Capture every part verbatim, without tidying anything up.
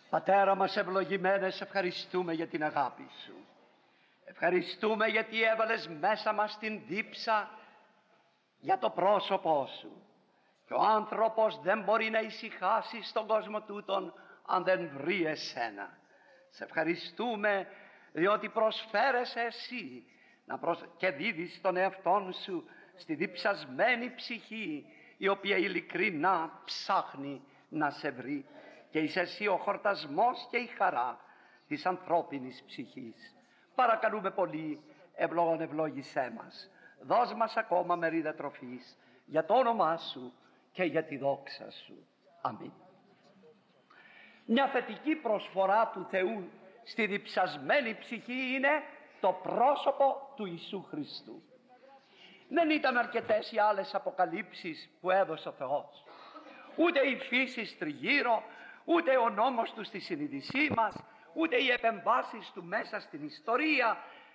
Πατέρα μας ευλογημένε, σε ευχαριστούμε για την αγάπη Σου. Ευχαριστούμε γιατί έβαλες μέσα μας την δίψα για το πρόσωπό Σου. Και ο άνθρωπος δεν μπορεί να ησυχάσει στον κόσμο τούτον αν δεν βρει Εσένα. Σε ευχαριστούμε διότι προσφέρεσαι Εσύ να προσ... και δίδεις τον εαυτόν Σου στη διψασμένη ψυχή, η οποία ειλικρινά ψάχνει να σε βρει. Και είσαι Εσύ ο χορτασμός και η χαρά της ανθρώπινης ψυχής. Παρακαλούμε πολύ, ευλόγων ευλόγησέ μας. Δώσ' μας ακόμα μερίδα τροφής για το όνομά Σου και για τη δόξα Σου. Αμήν. Μια θετική προσφορά του Θεού στη διψασμένη ψυχή είναι το πρόσωπο του Ιησού Χριστού. Δεν ήταν αρκετές οι άλλες αποκαλύψεις που έδωσε ο Θεός. Ούτε η φύση τριγύρω, ούτε ο νόμος του στη συνείδησή μας, ούτε οι επεμβάσεις του μέσα στην ιστορία.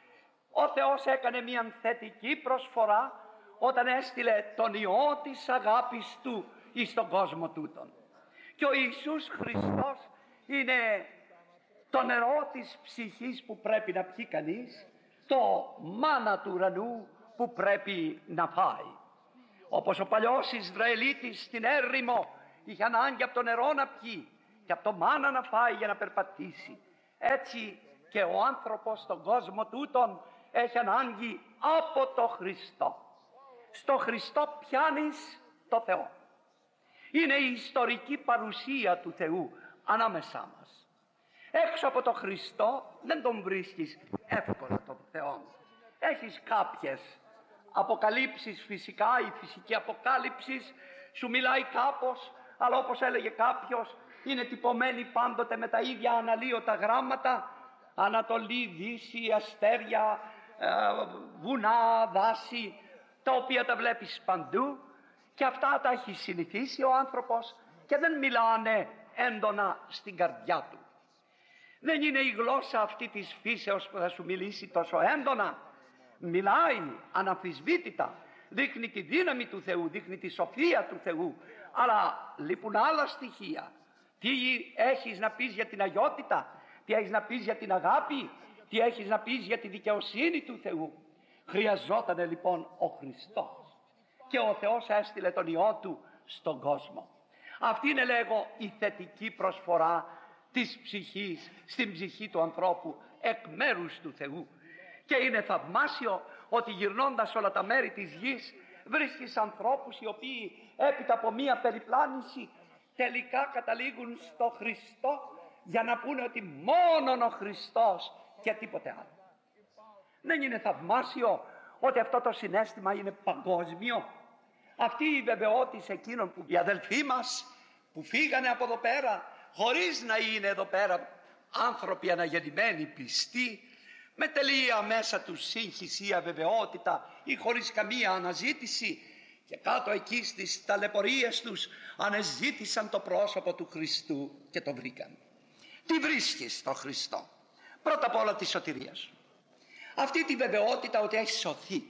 Ο Θεός έκανε μια θετική προσφορά όταν έστειλε τον Υιό της αγάπης Του εις τον κόσμο τούτον. Και ο Ιησούς Χριστός είναι το νερό της ψυχής που πρέπει να πιει κανείς, το μάνα του ουρανού που πρέπει να φάει. Όπως ο παλιός Ισραηλίτης στην έρημο είχε ανάγκη από το νερό να πιει και από το μάνα να φάει για να περπατήσει, έτσι και ο άνθρωπος στον κόσμο τούτον έχει ανάγκη από το Χριστό. Στο Χριστό πιάνεις το Θεό. Είναι η ιστορική παρουσία του Θεού ανάμεσά μας. Έξω από το Χριστό δεν τον βρίσκεις εύκολα τον Θεό. Έχεις κάποιες αποκαλύψεις φυσικά, η φυσική αποκάλυψη σου μιλάει κάπως, αλλά όπως έλεγε κάποιος, είναι τυπωμένη πάντοτε με τα ίδια αναλύωτα γράμματα, Ανατολή, Δύση, αστέρια, ε, βουνά, δάση, τα οποία τα βλέπεις παντού και αυτά τα έχει συνηθίσει ο άνθρωπος και δεν μιλάνε έντονα στην καρδιά του. Δεν είναι η γλώσσα αυτή της φύσεως που θα σου μιλήσει τόσο έντονα. Μιλάει αναμφισβήτητα, δείχνει τη δύναμη του Θεού, δείχνει τη σοφία του Θεού, αλλά λείπουν άλλα στοιχεία. Τι έχεις να πεις για την αγιότητα, τι έχεις να πεις για την αγάπη, τι έχεις να πεις για τη δικαιοσύνη του Θεού. Χρειαζόταν λοιπόν ο Χριστός και ο Θεός έστειλε τον Υιό Του στον κόσμο. Αυτή είναι, λέγω, η θετική προσφορά της ψυχής στην ψυχή του ανθρώπου εκ μέρους του Θεού. Και είναι θαυμάσιο ότι γυρνώντας όλα τα μέρη της γης βρίσκεις ανθρώπους οι οποίοι έπειτα από μία περιπλάνηση τελικά καταλήγουν στο Χριστό για να πούνε ότι μόνον ο Χριστός και τίποτε άλλο. Δεν είναι θαυμάσιο ότι αυτό το συναίσθημα είναι παγκόσμιο? Αυτή η βεβαιότηση εκείνων που οι αδελφοί μας που φύγανε από εδώ πέρα χωρίς να είναι εδώ πέρα άνθρωποι αναγεννημένοι πιστοί, με τελεία μέσα τους σύγχυση ή αβεβαιότητα ή χωρίς καμία αναζήτηση, και κάτω εκεί στις ταλαιπωρίες τους αναζήτησαν το πρόσωπο του Χριστού και το βρήκαν. Τι βρίσκεις στο Χριστό? Πρώτα απ' όλα τη σωτηρία σου. Αυτή τη βεβαιότητα ότι έχεις σωθεί.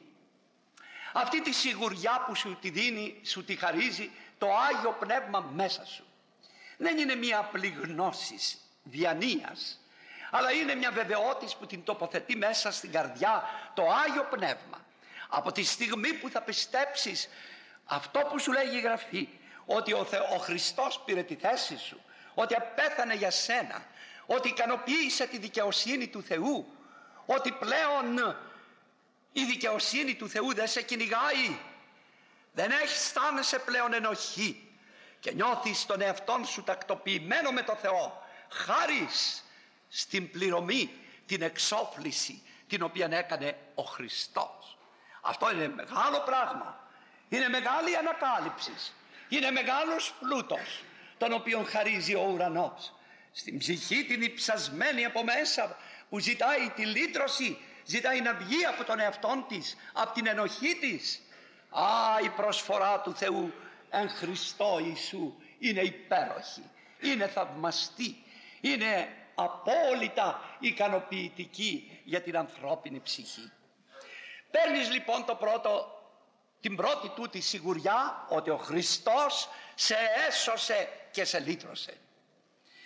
Αυτή τη σιγουριά που σου τη δίνει, σου τη χαρίζει το Άγιο Πνεύμα μέσα σου. Δεν είναι μια απλή γνώση διανοίας, αλλά είναι μια βεβαιότητα που την τοποθετεί μέσα στην καρδιά το Άγιο Πνεύμα. Από τη στιγμή που θα πιστέψεις αυτό που σου λέγει η Γραφή, ότι ο, Θε, ο Χριστός πήρε τη θέση σου, ότι απέθανε για σένα, ότι ικανοποίησε τη δικαιοσύνη του Θεού, ότι πλέον η δικαιοσύνη του Θεού δεν σε κυνηγάει, δεν έχεις, αισθάνεσαι πλέον ενοχή και νιώθεις τον εαυτόν σου τακτοποιημένο με το Θεό, χάρις στην πληρωμή, την εξόφληση την οποία έκανε ο Χριστός. Αυτό είναι μεγάλο πράγμα, είναι μεγάλη ανακάλυψη, είναι μεγάλος πλούτος τον οποίον χαρίζει ο ουρανός στην ψυχή την υψασμένη από μέσα, που ζητάει τη λύτρωση, ζητάει να βγει από τον εαυτόν της, από την ενοχή της. Α, η προσφορά του Θεού εν Χριστώ Ιησού είναι υπέροχη, είναι θαυμαστή, είναι απόλυτα ικανοποιητική για την ανθρώπινη ψυχή. Παίρνεις λοιπόν το πρώτο, την πρώτη τούτη σιγουριά, ότι ο Χριστός σε έσωσε και σε λύτρωσε.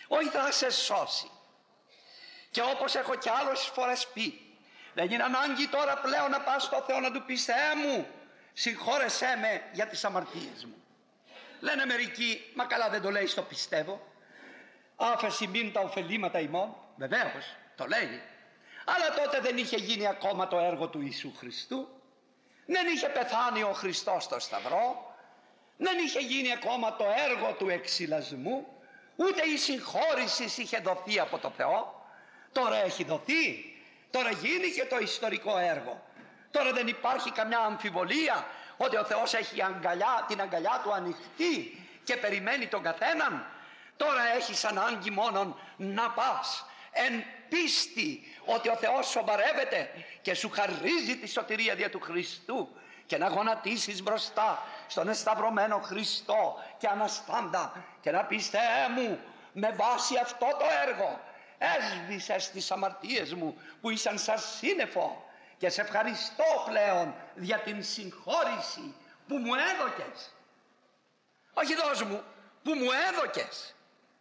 όχι θα σε σώσει. Και όπως έχω κι άλλες φορές πει, δεν είναι ανάγκη τώρα πλέον να πας στο Θεό να του πεις Θεέ μου συγχώρεσέ με για τις αμαρτίες μου. Λένε μερικοί, μα καλά δεν το λέει στο πιστεύω, άφεση μην τα ωφελήματα ημών. Βεβαίως το λέει, αλλά τότε δεν είχε γίνει ακόμα το έργο του Ιησού Χριστού, δεν είχε πεθάνει ο Χριστός στο Σταυρό, δεν είχε γίνει ακόμα το έργο του εξυλασμού, ούτε η συγχώρηση είχε δοθεί από το Θεό. Τώρα έχει δοθεί, τώρα γίνει και το ιστορικό έργο. Τώρα δεν υπάρχει καμιά αμφιβολία ότι ο Θεός έχει αγκαλιά, την αγκαλιά του ανοιχτή και περιμένει τον καθέναν. Τώρα έχεις ανάγκη μόνον να πας εν πίστη ότι ο Θεός σοβαρεύεται και σου χαρίζει τη σωτηρία δια του Χριστού και να γονατίσεις μπροστά στον εσταυρωμένο Χριστό και αναστάντα και να πεις Θεέ μου, με βάση αυτό το έργο έσβησες τις αμαρτίες μου που ήσαν σαν σύννεφο και σε ευχαριστώ πλέον για την συγχώρηση που μου έδωκες. Όχι δώσ' μου, που μου έδωκες.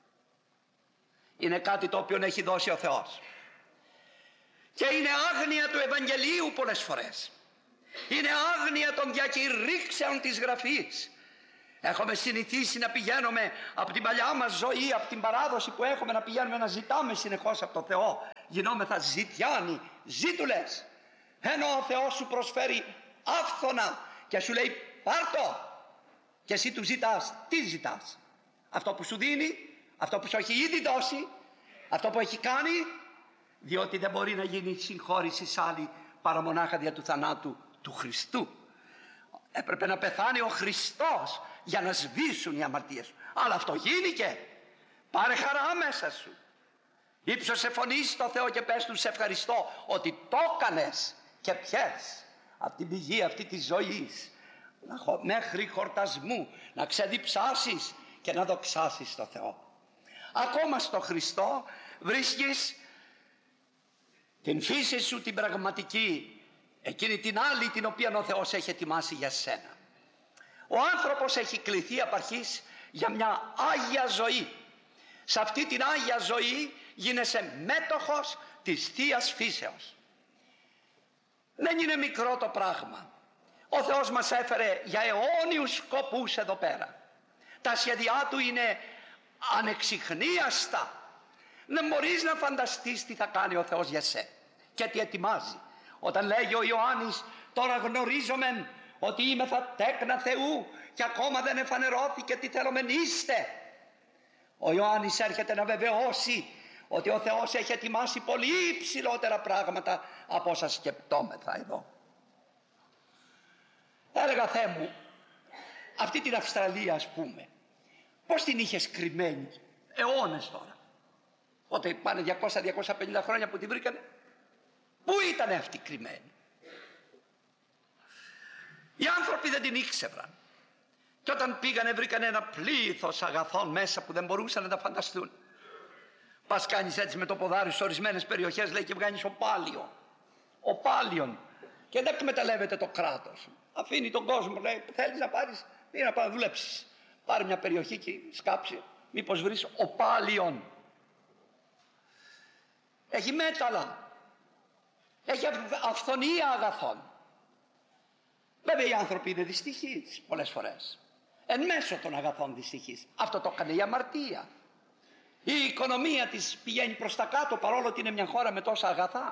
Είναι κάτι το οποίο έχει δώσει ο Θεός και είναι άγνοια του Ευαγγελίου πολλές φορές. Είναι άγνοια των διακηρύξεων της Γραφής. Έχουμε συνηθίσει να πηγαίνουμε από την παλιά μας ζωή, από την παράδοση που έχουμε, να πηγαίνουμε να ζητάμε συνεχώς από το Θεό. Γινόμεθα ζητιάνοι, ζήτουλες. Ενώ ο Θεός σου προσφέρει άφθονα και σου λέει πάρτο. Και εσύ του ζητάς, τι ζητάς? Αυτό που σου δίνει, αυτό που σου έχει ήδη δώσει, αυτό που έχει κάνει. Διότι δεν μπορεί να γίνει συγχώρηση σ' άλλη παρά μονάχα δια του θανάτου του Χριστού. Έπρεπε να πεθάνει ο Χριστός για να σβήσουν οι αμαρτίες σου. Αλλά αυτό γίνηκε. Πάρε χαρά μέσα σου. Ήψωσε φωνή στο Θεό και πες του σε ευχαριστώ ότι το έκανες και πιες από την πηγή αυτή της ζωής μέχρι χορτασμού να ξεδιψάσεις και να δοξάσεις το Θεό. Ακόμα στο Χριστό βρίσκεις την φύση σου την πραγματική, εκείνη την άλλη την οποία ο Θεός έχει ετοιμάσει για σένα. Ο άνθρωπος έχει κληθεί απ' αρχής για μια άγια ζωή. Σε αυτή την άγια ζωή γίνεσαι μέτοχος της Θείας φύσεως. Δεν είναι μικρό το πράγμα. Ο Θεός μας έφερε για αιώνιους σκοπούς εδώ πέρα. Τα σχέδιά Του είναι ανεξιχνίαστα. Δεν μπορείς να φανταστείς τι θα κάνει ο Θεός για σέ και τι ετοιμάζει. Όταν λέγει ο Ιωάννης τώρα γνωρίζομεν ότι είμαι θα τέκνα Θεού και ακόμα δεν εφανερώθηκε τι θέλομεν είστε. Ο Ιωάννης έρχεται να βεβαιώσει ότι ο Θεός έχει ετοιμάσει πολύ υψηλότερα πράγματα από όσα σκεπτόμεθα εδώ. Έλεγα Θεέ μου, αυτή την Αυστραλία ας πούμε, πώς την είχες κρυμμένη αιώνες τώρα? Όταν πάνε διακόσια με διακόσια πενήντα χρόνια που την βρήκανε, πού ήταν αυτή κρυμμένη? Οι άνθρωποι δεν την ήξεραν. Και όταν πήγανε βρήκανε ένα πλήθος αγαθών μέσα που δεν μπορούσαν να τα φανταστούν. Πας κάνεις έτσι με το ποδάρι σε ορισμένες περιοχές, λέει, και βγάνεις οπάλιο. Οπάλιον. Και δεν εκμεταλλεύεται το κράτος. Αφήνει τον κόσμο, λέει, θέλεις να πάρεις, ή να πάει να δουλέψεις. Πάρε μια περιοχή και σκάψε, μήπως βρεις οπάλιον. Έχει μέταλλα. Έχει αυθονία αγαθών. Βέβαια οι άνθρωποι είναι δυστυχείς πολλές φορές. Εν μέσω των αγαθών δυστυχείς. Αυτό το έκανε η αμαρτία. Η οικονομία της πηγαίνει προς τα κάτω παρόλο ότι είναι μια χώρα με τόσα αγαθά.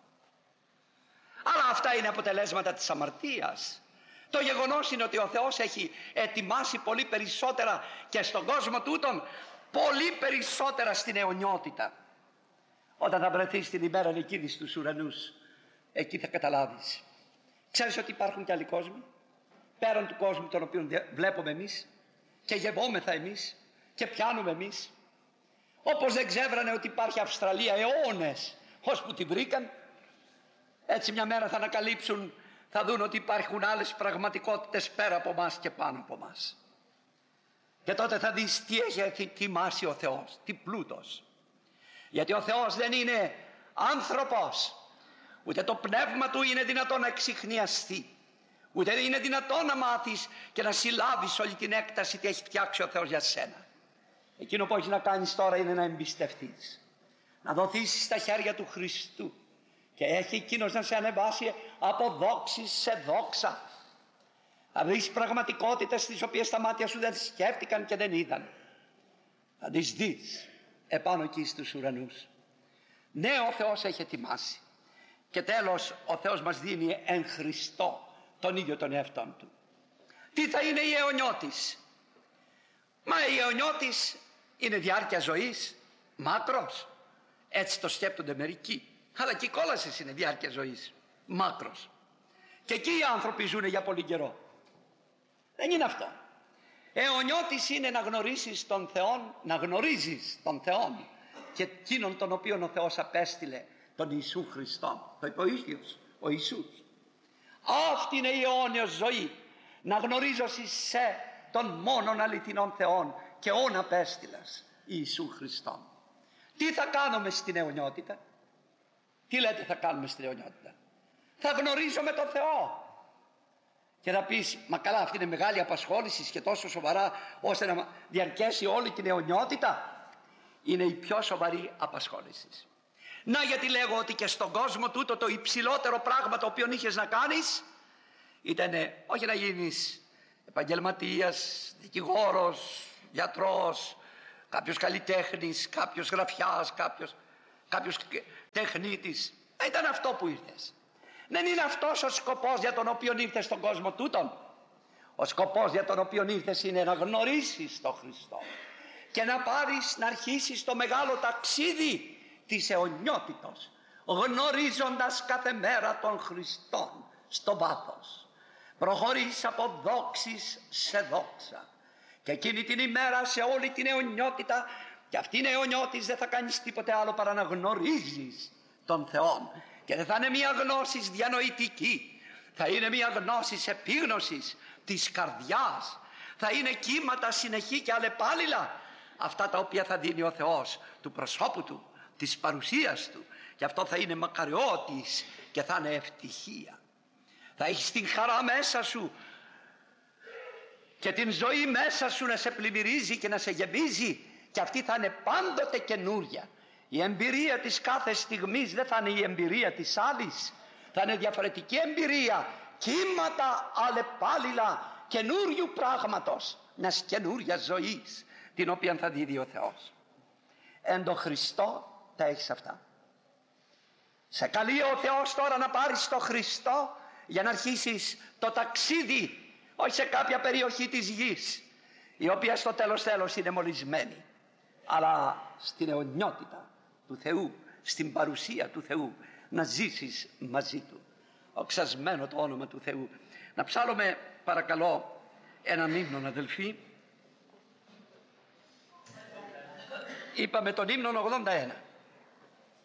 Αλλά αυτά είναι αποτελέσματα της αμαρτίας. Το γεγονός είναι ότι ο Θεός έχει ετοιμάσει πολύ περισσότερα και στον κόσμο τούτον, πολύ περισσότερα στην αιωνιότητα. Όταν θα βρεθείς στην ημέρα εκείνη στους ουρανούς, εκεί θα καταλάβεις. Ξέρεις ότι υπάρχουν και άλλοι κόσμοι πέραν του κόσμου τον οποίο βλέπουμε εμείς και γευόμεθα εμείς και πιάνουμε εμείς. Όπως δεν ξέρανε ότι υπάρχει Αυστραλία αιώνες ώσπου τη βρήκαν, έτσι μια μέρα θα ανακαλύψουν, θα δουν ότι υπάρχουν άλλες πραγματικότητες πέρα από μας και πάνω από μας. Και τότε θα δεις τι έχει ετοιμάσει ο Θεός, τι πλούτος. Γιατί ο Θεός δεν είναι άνθρωπος, ούτε το πνεύμα Του είναι δυνατόν να εξιχνιαστεί, ούτε είναι δυνατόν να μάθεις και να συλλάβεις όλη την έκταση τι έχει φτιάξει ο Θεός για σένα. Εκείνο που έχεις να κάνεις τώρα είναι να εμπιστευτείς, να δοθείς στα χέρια του Χριστού και έχει εκείνος να σε ανεβάσει από δόξης σε δόξα. Θα δεις πραγματικότητες τις οποίες τα μάτια σου δεν σκέφτηκαν και δεν είδαν. Θα τις δεις επάνω εκεί στους ουρανούς. Ναι, ο Θεός έχει ετοιμάσει. Και τέλος, ο Θεός μας δίνει εν Χριστώ τον ίδιο τον εαυτόν Του. Τι θα είναι η αιωνιώτης? Μα η αιωνιώτης είναι διάρκεια ζωής, μάκρος. Έτσι το σκέπτονται μερικοί. Αλλά και η κόλαση είναι διάρκεια ζωής, μάκρος. Και εκεί οι άνθρωποι ζουν για πολύ καιρό. Δεν είναι αυτό. Αιωνιώτης είναι να γνωρίσεις τον Θεό, να γνωρίζεις τον Θεό και εκείνον τον οποίον ο Θεός απέστειλε, τον Ιησού Χριστό. Το είπε ο ίδιος ο Ιησούς. Αυτή είναι η αιώνιος ζωή. Να γνωρίζω σε τον μόνον αληθινόν Θεόν και όν απέστειλας Ιησού Χριστό. Τι θα κάνουμε στην αιωνιότητα? Τι λέτε θα κάνουμε στην αιωνιότητα? Θα γνωρίζουμε τον Θεό. Και θα πεις, μα καλά, αυτή είναι μεγάλη απασχόληση και τόσο σοβαρά ώστε να διαρκέσει όλη την αιωνιότητα. Είναι η πιο σοβαρή απασχόληση. Να γιατί λέγω ότι και στον κόσμο τούτο το υψηλότερο πράγμα το οποίο είχες να κάνεις ήταν όχι να γίνεις επαγγελματίας, δικηγόρος, γιατρός, κάποιος καλλιτέχνης, κάποιος γραφιάς, κάποιος, κάποιος τεχνίτης. Ήταν αυτό που ήρθες. Δεν είναι αυτός ο σκοπός για τον οποίο ήρθες στον κόσμο τούτον. Ο σκοπός για τον οποίο ήρθες είναι να γνωρίσεις τον Χριστό και να πάρεις, να αρχίσεις το μεγάλο ταξίδι της αιωνιότητος, γνωρίζοντας κάθε μέρα τον Χριστόν στο βάθος. Προχωρείς από δόξης σε δόξα και εκείνη την ημέρα σε όλη την αιωνιότητα, και αυτήν η αιωνιώτης δεν θα κάνεις τίποτε άλλο παρά να γνωρίζεις τον Θεό. Και δεν θα είναι μια γνώση διανοητική, θα είναι μια γνώση επίγνωσης της καρδιάς. Θα είναι κύματα συνεχή και αλλεπάλληλα, αυτά τα οποία θα δίνει ο Θεός του προσώπου Του, της παρουσίας Του. Και αυτό θα είναι μακαριώτης και θα είναι ευτυχία. Θα έχεις την χαρά μέσα σου και την ζωή μέσα σου να σε πλημμυρίζει και να σε γεμίζει, και αυτή θα είναι πάντοτε καινούρια. Η εμπειρία της κάθε στιγμής δεν θα είναι η εμπειρία της άλλης. Θα είναι διαφορετική εμπειρία, κύματα αλλεπάλληλα καινούριου πράγματος, μιας καινούρια ζωής, την οποία θα δίδει ο Θεός. Εν το Χριστό τα έχεις αυτά. Σε καλεί ο Θεός τώρα να πάρεις το Χριστό για να αρχίσεις το ταξίδι, όχι σε κάποια περιοχή της γης, η οποία στο τέλος τέλος είναι μολυσμένη, αλλά στην αιωνιότητα του Θεού, στην παρουσία του Θεού, να ζήσεις μαζί Του. Οξασμένο το όνομα του Θεού. Να ψάλλουμε παρακαλώ έναν ύμνο, αδελφοί. Είπαμε τον ύμνο ογδόντα ένα.